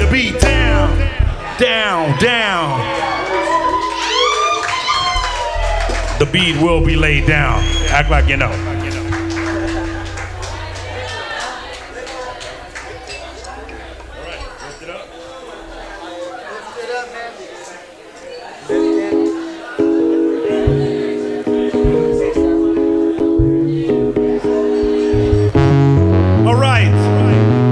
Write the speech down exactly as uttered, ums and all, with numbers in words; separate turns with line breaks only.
beat down, down, down. The beat will be laid down. Act like you know.